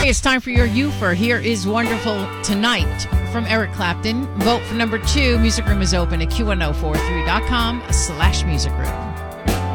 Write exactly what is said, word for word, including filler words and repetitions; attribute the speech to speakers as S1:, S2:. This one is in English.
S1: Okay, it's time for your U F O. Here is Wonderful Tonight from Eric Clapton. Vote for number two. Music Room is open at Q one oh four three dot com slash music room.